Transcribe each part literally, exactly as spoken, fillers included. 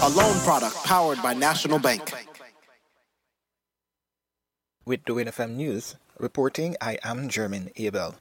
a loan product powered by National Bank. With the Win F M News, reporting, I am Jermaine Abel.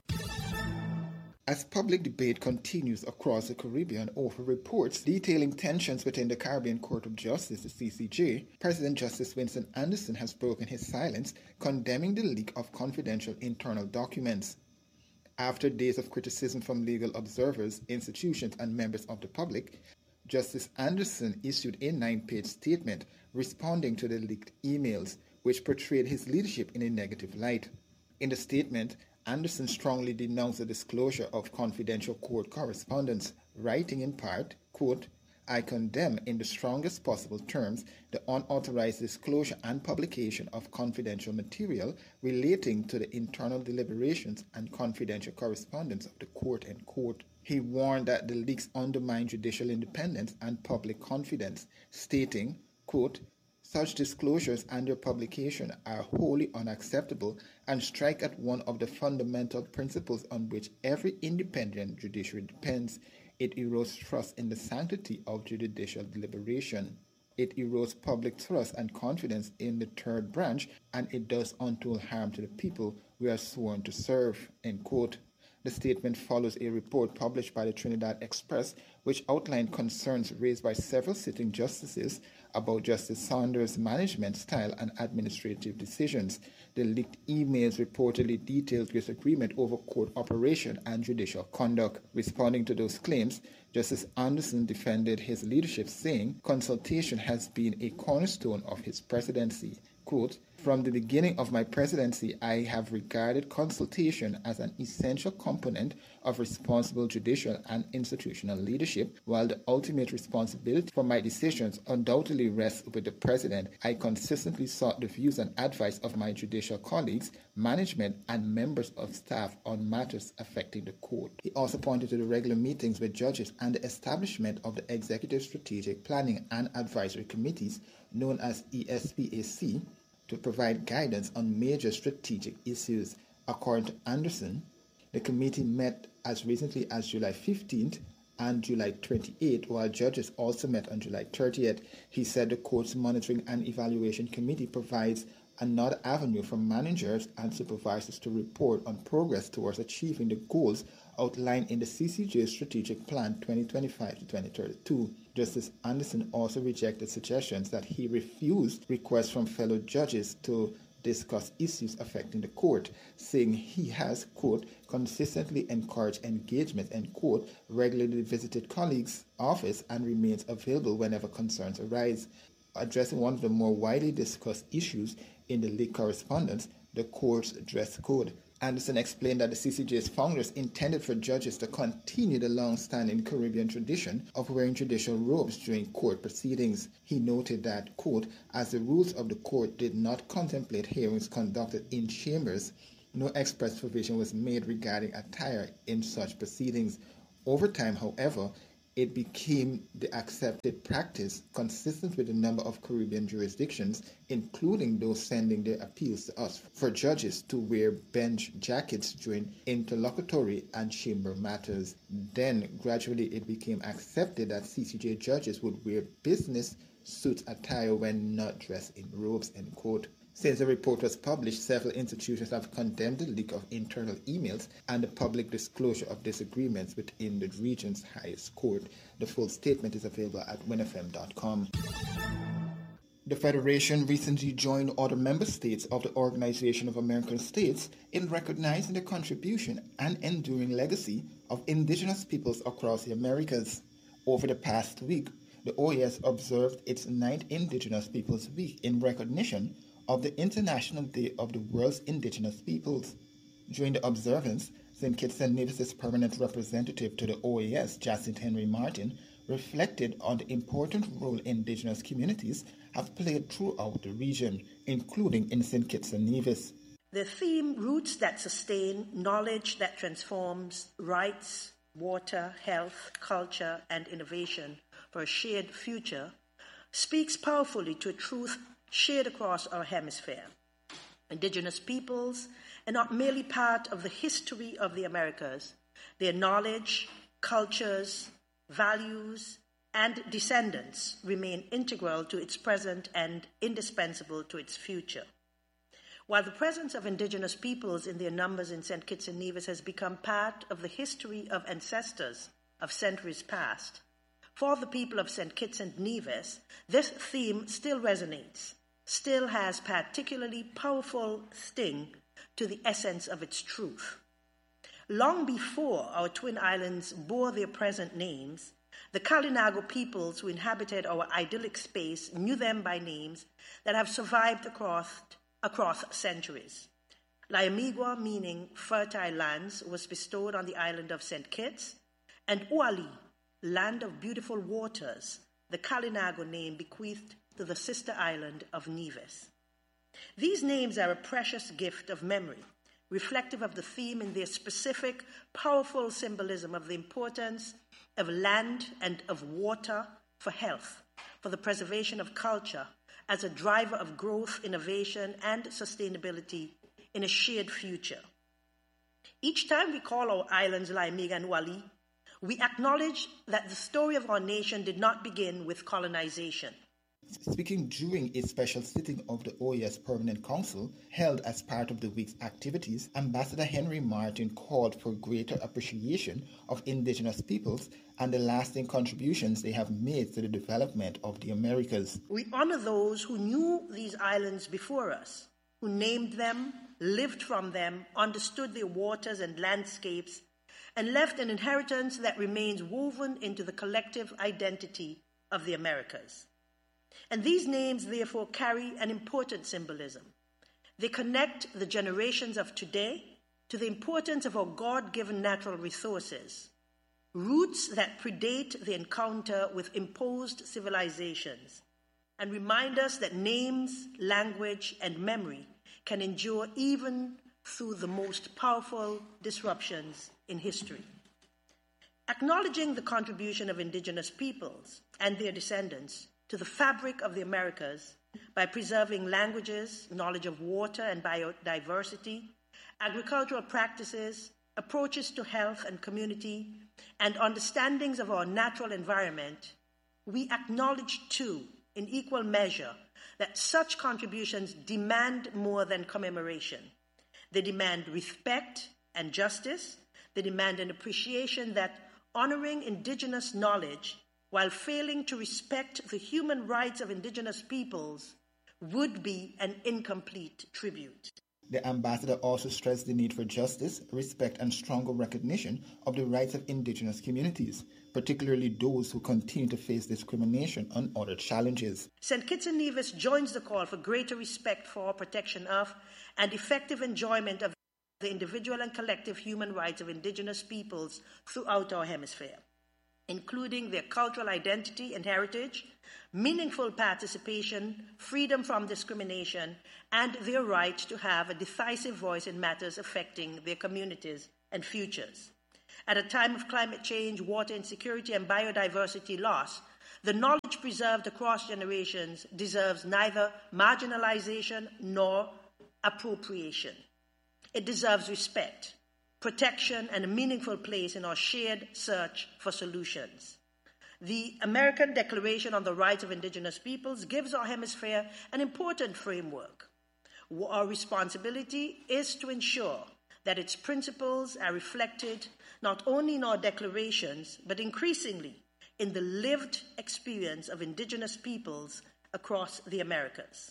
As public debate continues across the Caribbean over reports detailing tensions within the Caribbean Court of Justice, the C C J, President Justice Winston Anderson has broken his silence, condemning the leak of confidential internal documents. After days of criticism from legal observers, institutions, and members of the public, Justice Anderson issued a nine-page statement responding to the leaked emails, which portrayed his leadership in a negative light. In the statement, Anderson strongly denounced the disclosure of confidential court correspondence, writing in part, quote, I condemn in the strongest possible terms the unauthorized disclosure and publication of confidential material relating to the internal deliberations and confidential correspondence of the court, end quote. He warned that the leaks undermine judicial independence and public confidence, stating, quote, such disclosures and their publication are wholly unacceptable and strike at one of the fundamental principles on which every independent judiciary depends. It erodes trust in the sanctity of judicial deliberation. It erodes public trust and confidence in the third branch, and it does untold harm to the people we are sworn to serve, end quote. The statement follows a report published by the Trinidad Express, which outlined concerns raised by several sitting justices about Justice Saunders' management style and administrative decisions. The leaked emails reportedly detailed disagreement over court operation and judicial conduct. Responding to those claims, Justice Anderson defended his leadership, saying consultation has been a cornerstone of his presidency. Quote, from the beginning of my presidency, I have regarded consultation as an essential component of responsible judicial and institutional leadership. While the ultimate responsibility for my decisions undoubtedly rests with the president, I consistently sought the views and advice of my judicial colleagues, management, and members of staff on matters affecting the court. He also pointed to the regular meetings with judges and the establishment of the Executive Strategic Planning and Advisory Committees, known as E S P A C, to provide guidance on major strategic issues. According to Anderson, the committee met as recently as July fifteenth and July twenty-eighth, while judges also met on July thirtieth. He said the court's Monitoring and Evaluation Committee provides another avenue for managers and supervisors to report on progress towards achieving the goals outlined in the C C J Strategic Plan twenty twenty-five to twenty thirty-two. Justice Anderson also rejected suggestions that he refused requests from fellow judges to discuss issues affecting the court, saying he has, quote, consistently encouraged engagement, end quote, regularly visited colleagues' office and remains available whenever concerns arise. Addressing one of the more widely discussed issues in the leaked correspondence, the court's dress code. Anderson explained that the C C J's founders intended for judges to continue the long-standing Caribbean tradition of wearing judicial robes during court proceedings. He noted that, quote, as the rules of the court did not contemplate hearings conducted in chambers, no express provision was made regarding attire in such proceedings. Over time, however, it became the accepted practice, consistent with a number of Caribbean jurisdictions, including those sending their appeals to us, for judges to wear bench jackets during interlocutory and chamber matters. Then, gradually, it became accepted that C C J judges would wear business suit attire when not dressed in robes, end quote. Since the report was published, several institutions have condemned the leak of internal emails and the public disclosure of disagreements within the region's highest court. The full statement is available at win f m dot com. The Federation recently joined other member states of the Organization of American States in recognizing the contribution and enduring legacy of indigenous peoples across the Americas. Over the past week, the O A S observed its ninth Indigenous Peoples Week in recognition of the International Day of the World's Indigenous Peoples. During the observance, Saint Kitts and Nevis's permanent representative to the O A S, Jacinth Henry Martin, reflected on the important role indigenous communities have played throughout the region, including in Saint Kitts and Nevis. The theme, Roots That Sustain, Knowledge That Transforms, Rights, Water, Health, Culture, and Innovation for a Shared Future, speaks powerfully to a truth shared across our hemisphere. Indigenous peoples are not merely part of the history of the Americas. Their knowledge, cultures, values, and descendants remain integral to its present and indispensable to its future. While the presence of indigenous peoples in their numbers in Saint Kitts and Nevis has become part of the history of ancestors of centuries past, for the people of Saint Kitts and Nevis, this theme still resonates, still has particularly powerful sting to the essence of its truth. Long before our twin islands bore their present names, the Kalinago peoples who inhabited our idyllic space knew them by names that have survived across, across centuries. Liamigua, meaning fertile lands, was bestowed on the island of Saint Kitts, and Uali, land of beautiful waters, the Kalinago name bequeathed to the sister island of Nevis. These names are a precious gift of memory, reflective of the theme in their specific, powerful symbolism of the importance of land and of water for health, for the preservation of culture as a driver of growth, innovation, and sustainability in a shared future. Each time we call our islands Laimiga and Uali, we acknowledge that the story of our nation did not begin with colonization. Speaking during a special sitting of the O A S Permanent Council held as part of the week's activities, Ambassador Henry Martin called for greater appreciation of indigenous peoples and the lasting contributions they have made to the development of the Americas. We honor those who knew these islands before us, who named them, lived from them, understood their waters and landscapes, and left an inheritance that remains woven into the collective identity of the Americas. And these names, therefore, carry an important symbolism. They connect the generations of today to the importance of our God-given natural resources, roots that predate the encounter with imposed civilizations, and remind us that names, language, and memory can endure even through the most powerful disruptions in history. Acknowledging the contribution of indigenous peoples and their descendants to the fabric of the Americas by preserving languages, knowledge of water and biodiversity, agricultural practices, approaches to health and community, and understandings of our natural environment, we acknowledge too, in equal measure, that such contributions demand more than commemoration. They demand respect and justice. They demand an appreciation that honoring indigenous knowledge while failing to respect the human rights of indigenous peoples would be an incomplete tribute. The ambassador also stressed the need for justice, respect, and stronger recognition of the rights of indigenous communities, particularly those who continue to face discrimination and other challenges. Saint Kitts and Nevis joins the call for greater respect for, protection of, and effective enjoyment of the individual and collective human rights of indigenous peoples throughout our hemisphere, including their cultural identity and heritage, meaningful participation, freedom from discrimination, and their right to have a decisive voice in matters affecting their communities and futures. At a time of climate change, water insecurity, and biodiversity loss, the knowledge preserved across generations deserves neither marginalization nor appropriation. It deserves respect, protection, and a meaningful place in our shared search for solutions. The American Declaration on the Rights of Indigenous Peoples gives our hemisphere an important framework. Our responsibility is to ensure that its principles are reflected not only in our declarations, but increasingly in the lived experience of indigenous peoples across the Americas.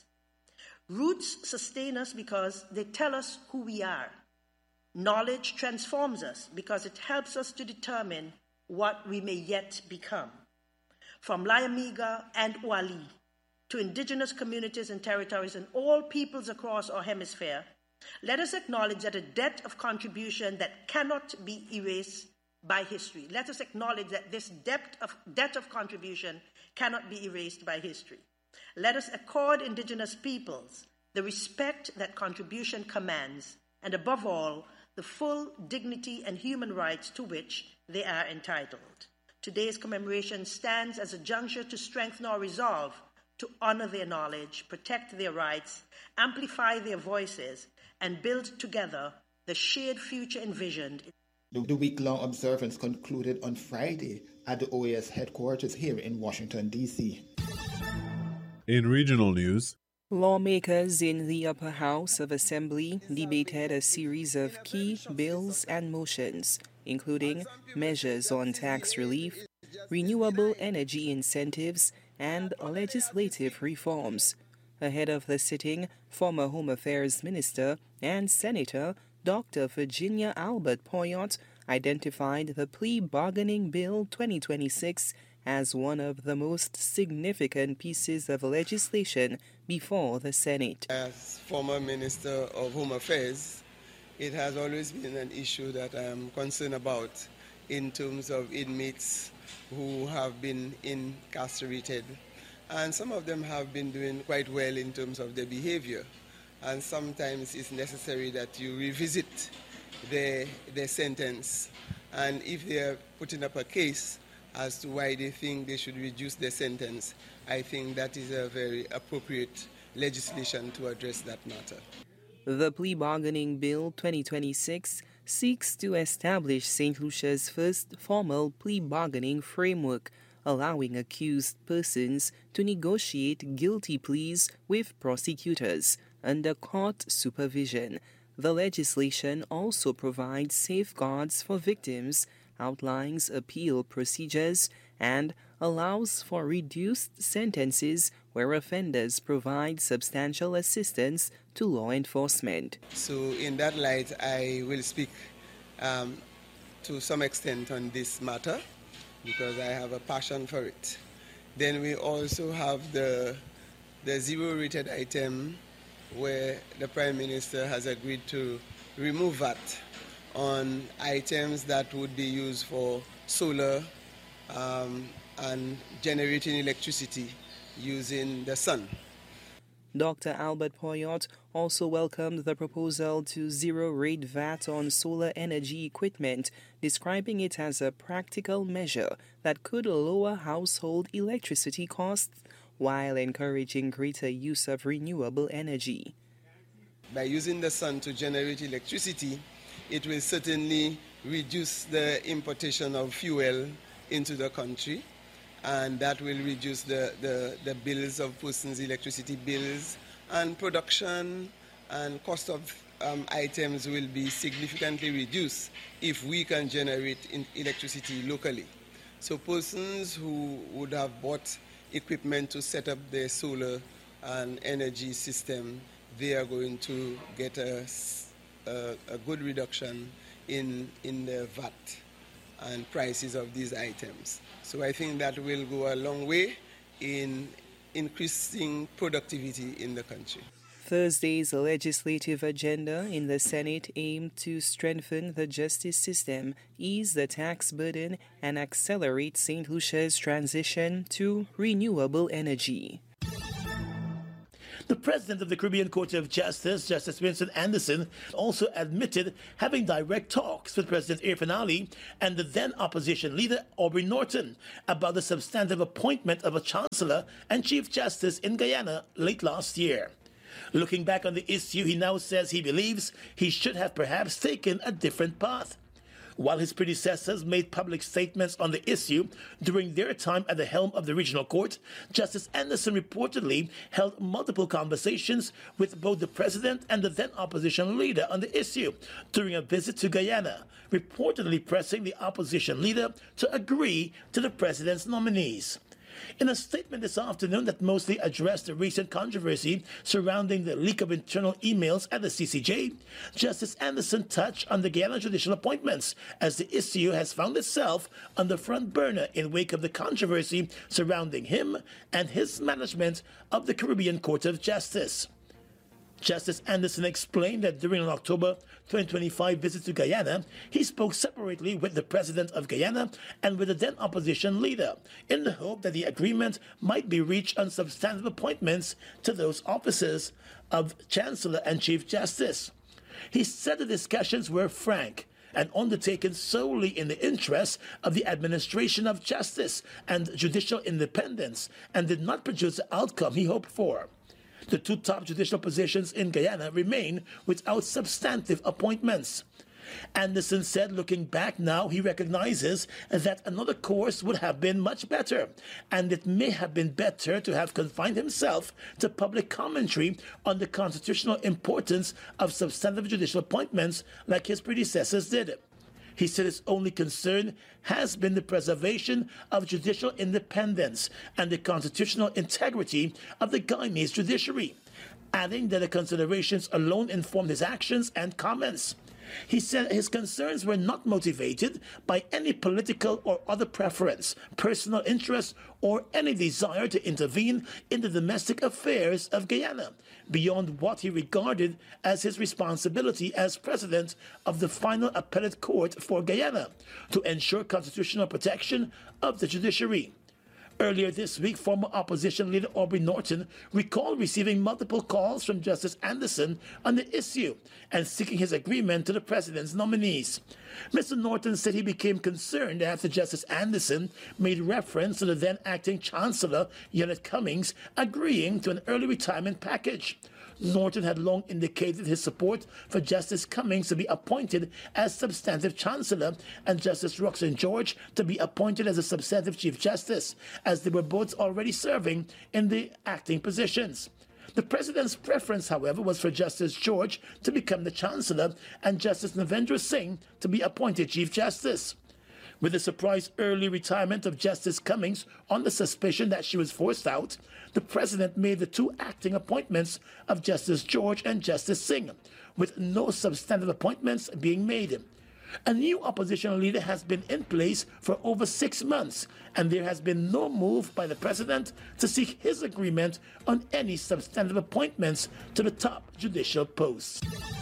Roots sustain us because they tell us who we are. Knowledge transforms us because it helps us to determine what we may yet become. From Liamiga and Uali to indigenous communities and territories and all peoples across our hemisphere, let us acknowledge that a debt of contribution that cannot be erased by history. Let us acknowledge that this debt of, debt of contribution cannot be erased by history. Let us accord indigenous peoples the respect that contribution commands, and above all, the full dignity and human rights to which they are entitled. Today's commemoration stands as a juncture to strengthen our resolve to honor their knowledge, protect their rights, amplify their voices, and build together the shared future envisioned. The, the week-long observance concluded on Friday at the O A S headquarters here in Washington, D C In regional news, lawmakers in the upper house of Assembly debated a series of key bills and motions, including measures on tax relief, renewable energy incentives, and legislative reforms. Ahead of the sitting, former Home Affairs Minister and Senator Doctor Virginia Albert Poyott identified the Plea Bargaining Bill twenty twenty-six as one of the most significant pieces of legislation before the Senate. As former Minister of Home Affairs, it has always been an issue that I am concerned about in terms of inmates who have been incarcerated. And some of them have been doing quite well in terms of their behavior. And sometimes it's necessary that you revisit their, their sentence. And if they are putting up a case as to why they think they should reduce their sentence, I think that is a very appropriate legislation to address that matter. The Plea Bargaining Bill twenty twenty-six seeks to establish Saint Lucia's first formal plea bargaining framework, allowing accused persons to negotiate guilty pleas with prosecutors under court supervision. The legislation also provides safeguards for victims, outlines appeal procedures, and allows for reduced sentences where offenders provide substantial assistance to law enforcement. So in that light, I will speak um, to some extent on this matter because I have a passion for it. Then we also have the, the zero-rated item where the Prime Minister has agreed to remove V A T on items that would be used for solar um, and generating electricity using the sun. Doctor Albert Poyott also welcomed the proposal to zero-rate V A T on solar energy equipment, describing it as a practical measure that could lower household electricity costs while encouraging greater use of renewable energy. By using the sun to generate electricity, it will certainly reduce the importation of fuel into the country, and that will reduce the, the, the bills of persons' electricity bills, and production and cost of um, items will be significantly reduced if we can generate in electricity locally. So persons who would have bought equipment to set up their solar and energy system, they are going to get a, a, a good reduction in, in the V A T and prices of these items. So I think that will go a long way in increasing productivity in the country. Thursday's legislative agenda in the Senate aimed to strengthen the justice system, ease the tax burden, and accelerate Saint Lucia's transition to renewable energy. The president of the Caribbean Court of Justice, Justice Winston Anderson, also admitted having direct talks with President Irfaan Ali and the then opposition leader Aubrey Norton about the substantive appointment of a chancellor and chief justice in Guyana late last year. Looking back on the issue, he now says he believes he should have perhaps taken a different path. While his predecessors made public statements on the issue during their time at the helm of the regional court, Justice Anderson reportedly held multiple conversations with both the president and the then opposition leader on the issue during a visit to Guyana, reportedly pressing the opposition leader to agree to the president's nominees. In a statement this afternoon that mostly addressed the recent controversy surrounding the leak of internal emails at the C C J, Justice Anderson touched on the Guyana judicial appointments as the issue has found itself on the front burner in wake of the controversy surrounding him and his management of the Caribbean Court of Justice. Justice Anderson explained that during an October twenty twenty-five visit to Guyana, he spoke separately with the president of Guyana and with the then opposition leader in the hope that the agreement might be reached on substantive appointments to those offices of Chancellor and Chief Justice. He said the discussions were frank and undertaken solely in the interests of the administration of justice and judicial independence and did not produce the outcome he hoped for. The two top judicial positions in Guyana remain without substantive appointments. Anderson said looking back now, he recognizes that another course would have been much better, and it may have been better to have confined himself to public commentary on the constitutional importance of substantive judicial appointments like his predecessors did. He said his only concern has been the preservation of judicial independence and the constitutional integrity of the Guyanese judiciary, adding that the considerations alone informed his actions and comments. He said his concerns were not motivated by any political or other preference, personal interest, or any desire to intervene in the domestic affairs of Guyana, beyond what he regarded as his responsibility as president of the final appellate court for Guyana, to ensure constitutional protection of the judiciary. Earlier this week, former opposition leader Aubrey Norton recalled receiving multiple calls from Justice Anderson on the issue and seeking his agreement to the president's nominees. Mister Norton said he became concerned after Justice Anderson made reference to the then acting Chancellor, Janet Cummings, agreeing to an early retirement package. Norton had long indicated his support for Justice Cummings to be appointed as substantive chancellor and Justice Roxanne George to be appointed as a substantive chief justice, as they were both already serving in the acting positions. The president's preference, however, was for Justice George to become the chancellor and Justice Navendra Singh to be appointed chief justice. With the surprise early retirement of Justice Cummings on the suspicion that she was forced out, the president made the two acting appointments of Justice George and Justice Singh, with no substantive appointments being made. A new opposition leader has been in place for over six months, and there has been no move by the president to seek his agreement on any substantive appointments to the top judicial posts.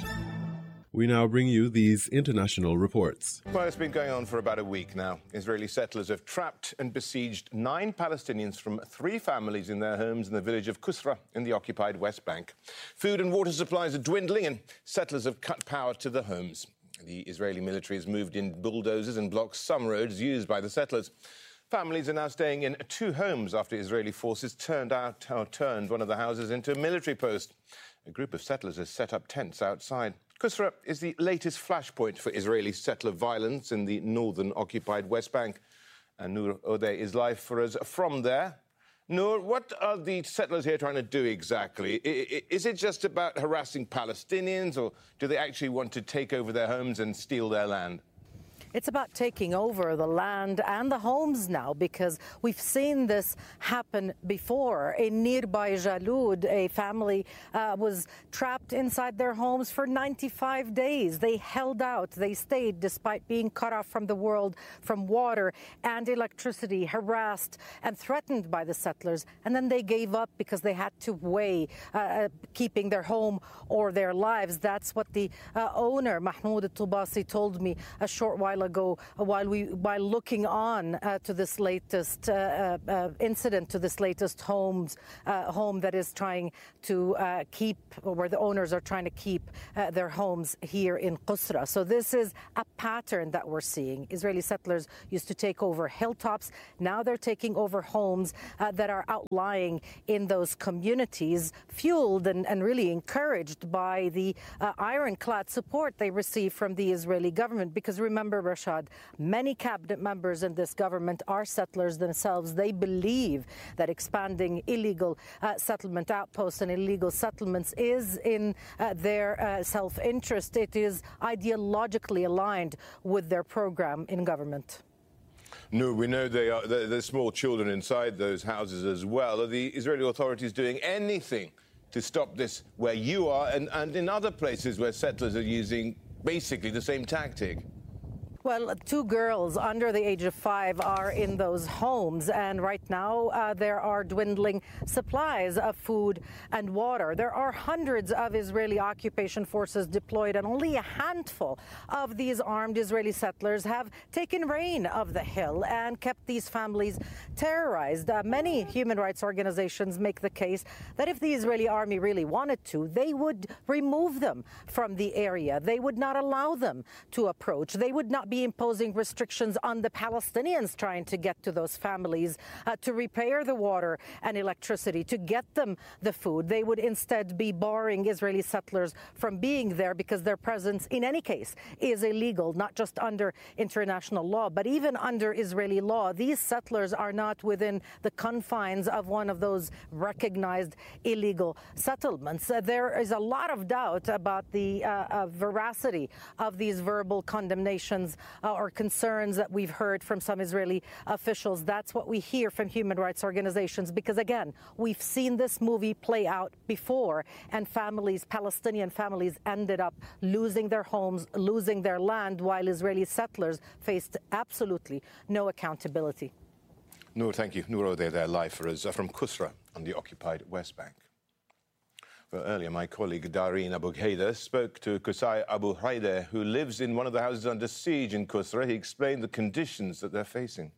We now bring you these international reports. Well, it's been going on for about a week now. Israeli settlers have trapped and besieged nine Palestinians from three families in their homes in the village of Qusra in the occupied West Bank. Food and water supplies are dwindling and settlers have cut power to their homes. The Israeli military has moved in bulldozers and blocked some roads used by the settlers. Families are now staying in two homes after Israeli forces turned out or turned one of the houses into a military post. A group of settlers has set up tents outside. Qusra is the latest flashpoint for Israeli settler violence in the northern occupied West Bank. And Noor Odeh is live for us from there. Noor, what are the settlers here trying to do exactly? Is it just about harassing Palestinians, or do they actually want to take over their homes and steal their land? It's about taking over the land and the homes now, because we've seen this happen before. In nearby Jalud, a family uh, was trapped inside their homes for ninety-five days. They held out. They stayed despite being cut off from the world, from water and electricity, harassed and threatened by the settlers. And then they gave up because they had to weigh uh, keeping their home or their lives. That's what the uh, owner, Mahmoud Al-Tubasi, told me a short while ago while we while looking on uh, to this latest uh, uh, incident, to this latest homes uh, home that is trying to uh, keep, or where the owners are trying to keep uh, their homes here in Qusra. So this is a pattern that we're seeing. Israeli settlers used to take over hilltops. Now they're taking over homes uh, that are outlying in those communities, fueled and, and really encouraged by the uh, ironclad support they receive from the Israeli government. Because remember, Rashad, many cabinet members in this government are settlers themselves. They believe that expanding illegal uh, settlement outposts and illegal settlements is in uh, their uh, self-interest. It is ideologically aligned with their program in government. No, we know they are, there's small children inside those houses as well. Are the Israeli authorities doing anything to stop this where you are and, and in other places where settlers are using basically the same tactic? Well, two girls under the age of five are in those homes, and right now uh, there are dwindling supplies of food and water. There are hundreds of Israeli occupation forces deployed, and only a handful of these armed Israeli settlers have taken reign of the hill and kept these families terrorized. Uh, many human rights organizations make the case that if the Israeli army really wanted to, they would remove them from the area. They would not allow them to approach. They would not be imposing restrictions on the Palestinians trying to get to those families, uh, to repair the water and electricity, to get them the food. They would instead be barring Israeli settlers from being there because their presence, in any case, is illegal, not just under international law, but even under Israeli law. These settlers are not within the confines of one of those recognized illegal settlements. Uh, there is a lot of doubt about the uh, uh, veracity of these verbal condemnations uh, or concerns that we've heard from some Israeli officials. That's what we hear from human rights organizations because, again, we've seen this movie play out before, and families, Palestinian families, ended up losing their homes, losing their land, while Israeli settlers faced absolutely no accountability. Noor, thank you. Noor O'Day there live for us from Kusra on the occupied West Bank. Well, earlier, my colleague Dareen Abu Ghaider spoke to Qusay Abu Haider, who lives in one of the houses under siege in Kusra. He explained the conditions that they're facing.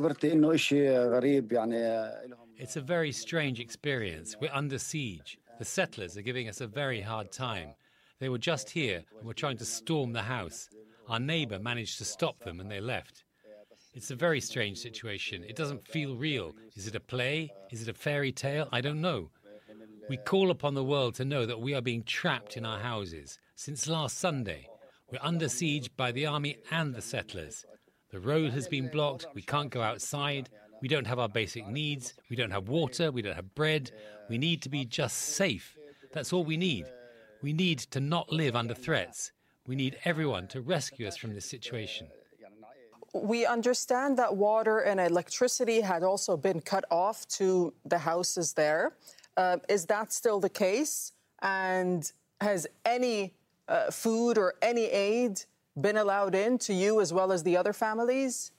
It's a very strange experience. We're under siege. The settlers are giving us a very hard time. They were just here and were trying to storm the house. Our neighbour managed to stop them and they left. It's a very strange situation. It doesn't feel real. Is it a play? Is it a fairy tale? I don't know. We call upon the world to know that we are being trapped in our houses. Since last Sunday, we're under siege by the army and the settlers. The road has been blocked. We can't go outside. We don't have our basic needs. We don't have water. We don't have bread. We need to be just safe. That's all we need. We need to not live under threats. We need everyone to rescue us from this situation. We understand that water and electricity had also been cut off to the houses there. Uh, is that still the case? And has any uh, food or any aid been allowed in to you as well as the other families?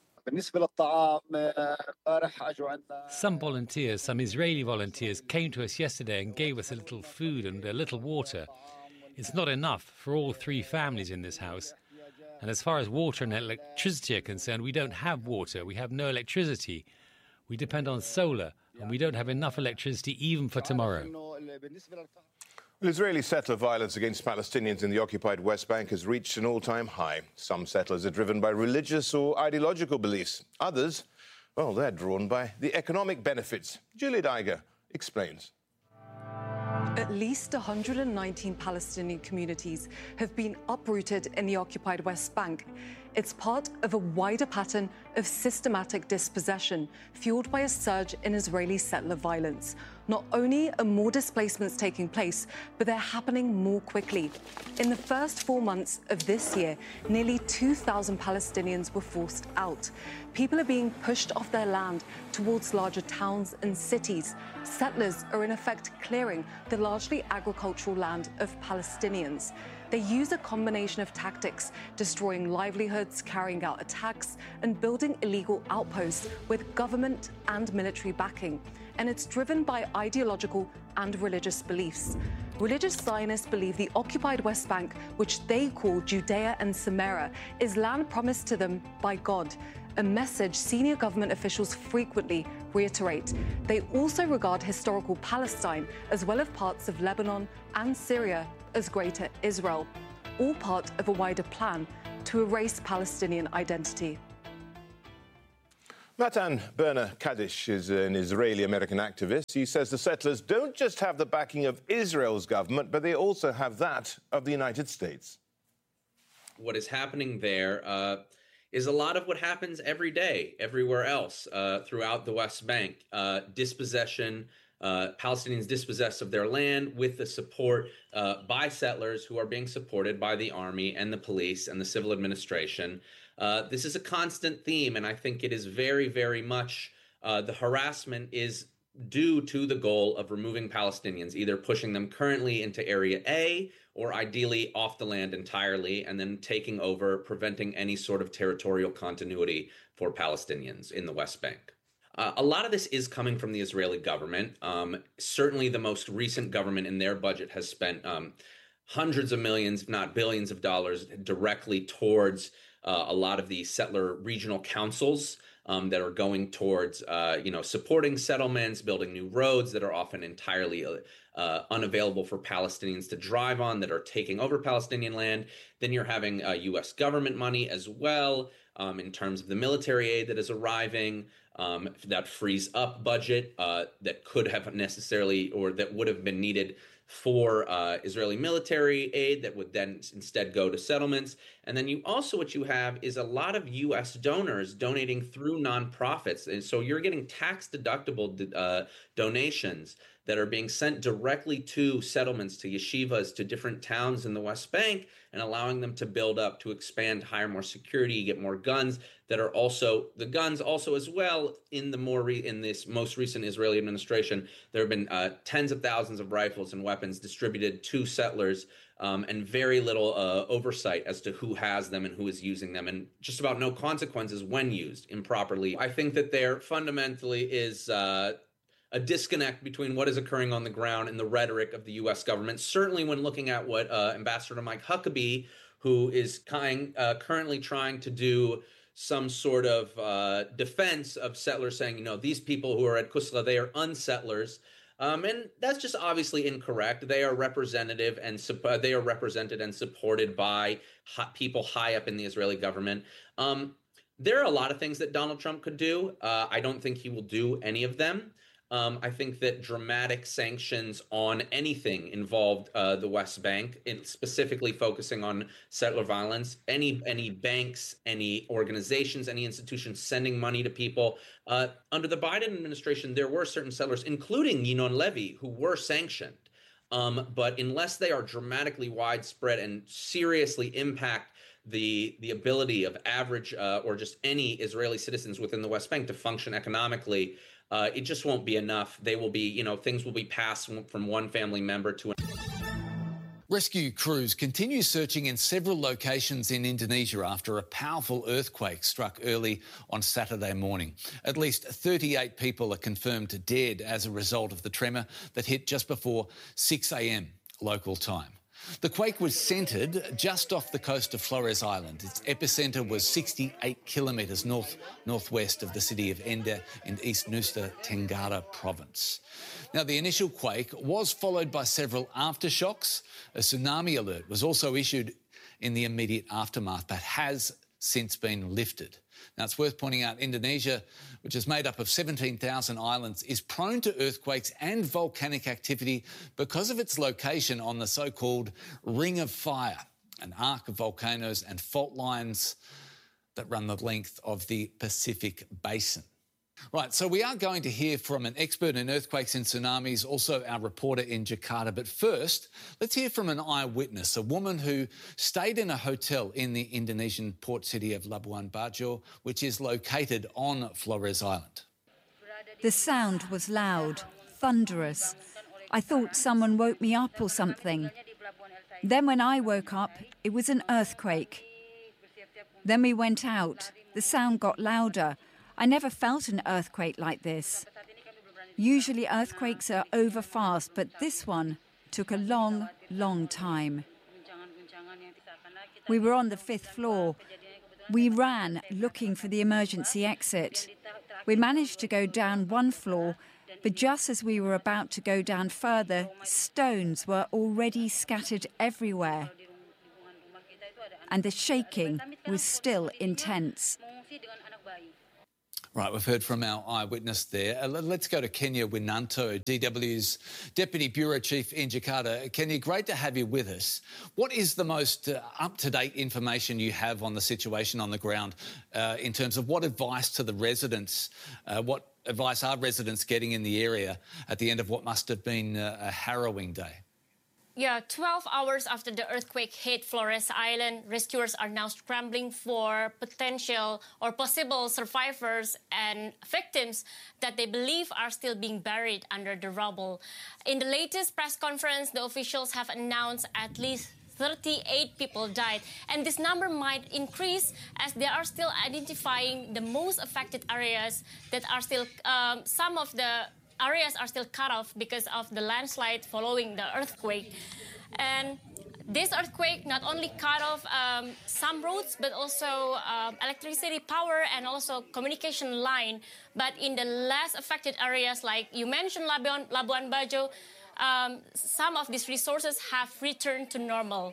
Some volunteers, some Israeli volunteers, came to us yesterday and gave us a little food and a little water. It's not enough for all three families in this house. And as far as water and electricity are concerned, we don't have water. We have no electricity. We depend on solar, and we don't have enough electricity even for tomorrow. Well, Israeli settler violence against Palestinians in the occupied West Bank has reached an all-time high. Some settlers are driven by religious or ideological beliefs. Others, well, they're drawn by the economic benefits. Julie Daiger explains. At least one hundred nineteen Palestinian communities have been uprooted in the occupied West Bank. It's part of a wider pattern of systematic dispossession fueled by a surge in Israeli settler violence. Not only are more displacements taking place, but they're happening more quickly. In the first four months of this year, nearly two thousand Palestinians were forced out. People are being pushed off their land towards larger towns and cities. Settlers are in effect clearing the largely agricultural land of Palestinians. They use a combination of tactics, destroying livelihoods, carrying out attacks, and building illegal outposts with government and military backing. And it's driven by ideological and religious beliefs. Religious Zionists believe the occupied West Bank, which they call Judea and Samaria, is land promised to them by God, a message senior government officials frequently reiterate. They also regard historical Palestine, as well as parts of Lebanon and Syria, as Greater Israel, all part of a wider plan to erase Palestinian identity. Matan Berner Kaddish is an Israeli-American activist. He says the settlers don't just have the backing of Israel's government, but they also have that of the United States. What is happening there uh, is a lot of what happens every day, everywhere else uh, throughout the West Bank. Uh, dispossession, uh, Palestinians dispossessed of their land with the support uh, by settlers who are being supported by the army and the police and the civil administration. Uh, this is a constant theme, and I think it is very, very much uh, the harassment is due to the goal of removing Palestinians, either pushing them currently into Area A or ideally off the land entirely, and then taking over, preventing any sort of territorial continuity for Palestinians in the West Bank. Uh, a lot of this is coming from the Israeli government. Um, certainly the most recent government in their budget has spent um, hundreds of millions, if not billions of dollars directly towards uh, a lot of the settler regional councils um, that are going towards, uh, you know, supporting settlements, building new roads that are often entirely uh, unavailable for Palestinians to drive on, that are taking over Palestinian land. Then you're having uh, U S government money as well um, in terms of the military aid that is arriving. Um, that frees up budget uh, that could have necessarily or that would have been needed for uh, Israeli military aid that would then instead go to settlements. And then you also, what you have is a lot of U S donors donating through nonprofits. And so you're getting tax deductible uh, donations that are being sent directly to settlements, to yeshivas, to different towns in the West Bank, and allowing them to build up, to expand, hire more security, get more guns that are also, the guns also as well, in the more, re, in this most recent Israeli administration, there have been uh, tens of thousands of rifles and weapons distributed to settlers, um, and very little uh, oversight as to who has them and who is using them, and just about no consequences when used improperly. I think that there fundamentally is uh, a disconnect between what is occurring on the ground and the rhetoric of the U S government. Certainly when looking at what uh, Ambassador Mike Huckabee, who is kind, uh, currently trying to do some sort of uh, defense of settlers, saying, you know, these people who are at Kusra, they are unsettlers. Um, and that's just obviously incorrect. They are representative and uh, they are represented and supported by hot people high up in the Israeli government. Um, there are a lot of things that Donald Trump could do. Uh, I don't think he will do any of them. Um, I think that dramatic sanctions on anything involved uh, the West Bank, in specifically focusing on settler violence, any any banks, any organizations, any institutions sending money to people. Uh, under the Biden administration, there were certain settlers, including Yinon Levy, who were sanctioned. Um, but unless they are dramatically widespread and seriously impact the the ability of average uh, or just any Israeli citizens within the West Bank to function economically, Uh, it just won't be enough. They will be, you know, things will be passed from one family member to another. Rescue crews continue searching in several locations in Indonesia after a powerful earthquake struck early on Saturday morning. At least thirty-eight people are confirmed dead as a result of the tremor that hit just before six a m local time. The quake was centred just off the coast of Flores Island. Its epicentre was sixty-eight kilometres north northwest of the city of Ende in East Nusa Tenggara province. Now, the initial quake was followed by several aftershocks. A tsunami alert was also issued in the immediate aftermath, but has since been lifted. Now, it's worth pointing out Indonesia, which is made up of seventeen thousand islands, is prone to earthquakes and volcanic activity because of its location on the so-called Ring of Fire, an arc of volcanoes and fault lines that run the length of the Pacific Basin. Right, so we are going to hear from an expert in earthquakes and tsunamis, also our reporter in Jakarta. But first, let's hear from an eyewitness, a woman who stayed in a hotel in the Indonesian port city of Labuan Bajo, which is located on Flores Island. The sound was loud, thunderous. I thought someone woke me up or something. Then when I woke up, it was an earthquake. Then we went out. The sound got louder. I never felt an earthquake like this. Usually earthquakes are over fast, but this one took a long, long time. We were on the fifth floor. We ran looking for the emergency exit. We managed to go down one floor, but just as we were about to go down further, stones were already scattered everywhere. And the shaking was still intense. Right, we've heard from our eyewitness there. Uh, let's go to Kenya Winanto, D W's Deputy Bureau Chief in Jakarta. Kenya, great to have you with us. What is the most uh, up-to-date information you have on the situation on the ground uh, in terms of what advice to the residents, uh, what advice are residents getting in the area at the end of what must have been uh, a harrowing day? Yeah, twelve hours after the earthquake hit Flores Island, rescuers are now scrambling for potential or possible survivors and victims that they believe are still being buried under the rubble. In the latest press conference, the officials have announced at least thirty-eight people died, and this number might increase as they are still identifying the most affected areas that are still, um, some of the areas are still cut off because of the landslide following the earthquake. And This earthquake not only cut off um, some roads, but also um, electricity power and also communication line. But in the less affected areas, like you mentioned, Labuan, Labuan Bajo, um, some of these resources have returned to normal.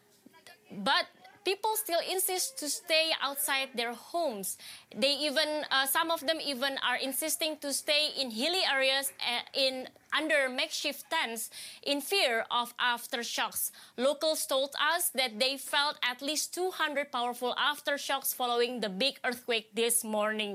But people still insist to stay outside their homes. They even, uh, some of them even are insisting to stay in hilly areas uh, in under makeshift tents in fear of aftershocks. Locals told us that they felt at least two hundred powerful aftershocks following the big earthquake this morning.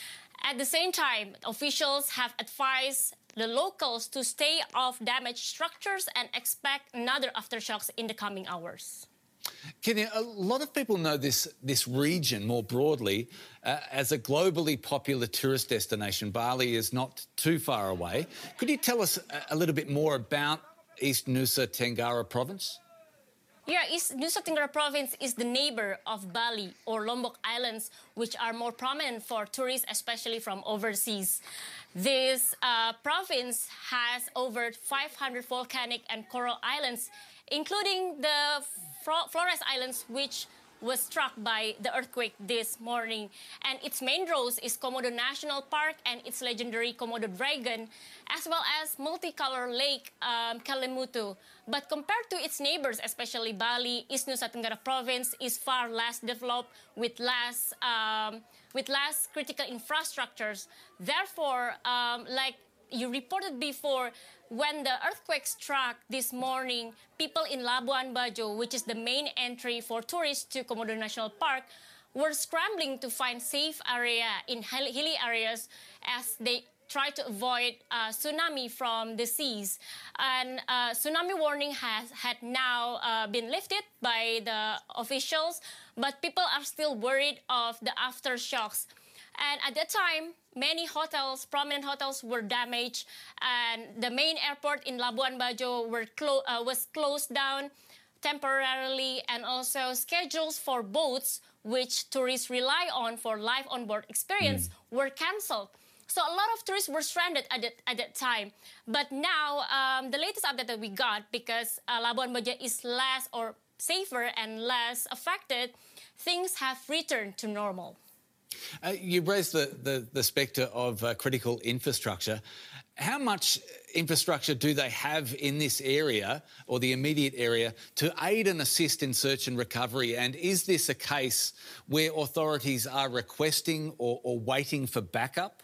At the same time, officials have advised the locals to stay off damaged structures and expect another aftershocks in the coming hours. Kenya, a lot of people know this, this region more broadly uh, as a globally popular tourist destination. Bali is not too far away. Could you tell us a, a little bit more about East Nusa Tenggara Province? Yeah, East Nusa Tenggara Province is the neighbor of Bali or Lombok Islands, which are more prominent for tourists, especially from overseas. This uh, province has over five hundred volcanic and coral islands, including the Flores Islands, which was struck by the earthquake this morning. And its main draws is Komodo National Park and its legendary Komodo dragon, as well as multicolor lake um, Kelimutu. But compared to its neighbors, especially Bali, East Nusa Tenggara Province is far less developed with less, um, with less critical infrastructures. Therefore, um, like you reported before, when the earthquake struck this morning, people in Labuan Bajo, which is the main entry for tourists to Komodo National Park, were scrambling to find safe area in hilly areas as they try to avoid uh, tsunami from the seas. And uh, tsunami warning has had now uh, been lifted by the officials, but people are still worried of the aftershocks. And at that time, many hotels, prominent hotels, were damaged, and the main airport in Labuan Bajo were clo- uh, was closed down temporarily, and also schedules for boats, which tourists rely on for live onboard experience, mm. were cancelled. So a lot of tourists were stranded at that, at that time. But now, um, the latest update that we got, because uh, Labuan Bajo is less or safer and less affected, things have returned to normal. Uh, you raised the, the, the spectre of uh, critical infrastructure. How much infrastructure do they have in this area or the immediate area to aid and assist in search and recovery? And is this a case where authorities are requesting or, or waiting for backup?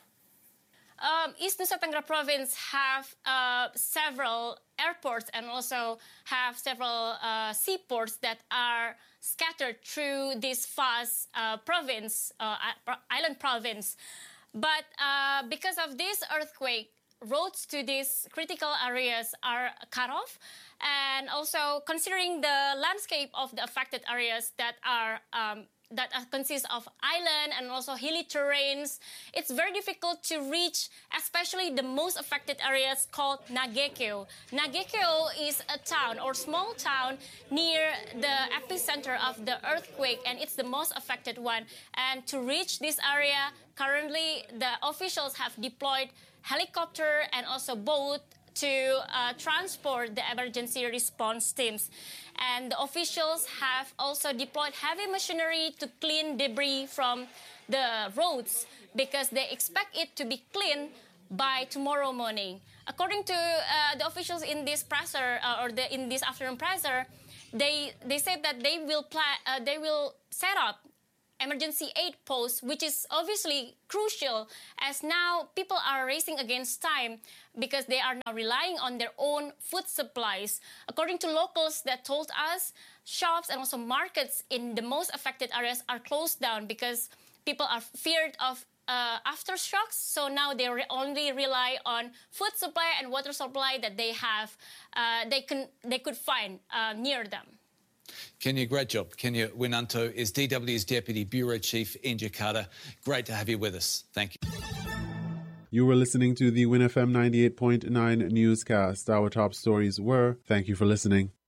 Um, East Nusa Tenggara Province have uh, several airports and also have several uh, seaports that are scattered through this vast uh, province, uh, island province. But uh, because of this earthquake, roads to these critical areas are cut off. And also considering the landscape of the affected areas that are um, that consists of island and also hilly terrains, it's very difficult to reach, especially the most affected areas called Nagekeo. Nagekeo is a town or small town near the epicenter of the earthquake, and it's the most affected one. And to reach this area, currently the officials have deployed helicopter and also boat to uh, transport the emergency response teams. And the officials have also deployed heavy machinery to clean debris from the roads because they expect it to be clean by tomorrow morning. According to uh, the officials in this presser uh, or the, in this afternoon presser, they they said that they will pla- uh, they will set up emergency aid posts, which is obviously crucial as now people are racing against time because they are now relying on their own food supplies. According to locals that told us, shops and also markets in the most affected areas are closed down because people are feared of uh, aftershocks. So now they re- only rely on food supply and water supply that they have, uh, they can they could find uh, near them. Kenya, great job. Kenya Winanto is D W's Deputy Bureau Chief in Jakarta. Great to have you with us. Thank you. You were listening to the Win F M ninety-eight point nine newscast. Our top stories were, thank you for listening.